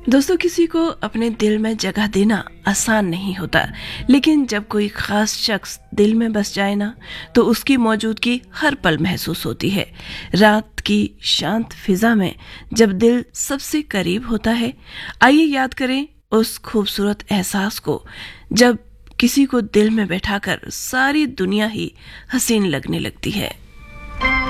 दोस्तों, किसी को अपने दिल में जगह देना आसान नहीं होता, लेकिन जब कोई खास शख्स दिल में बस जाए ना, तो उसकी मौजूदगी हर पल महसूस होती है। रात की शांत फिजा में जब दिल सबसे करीब होता है, आइए याद करें उस खूबसूरत एहसास को जब किसी को दिल में बैठाकर सारी दुनिया ही हसीन लगने लगती है।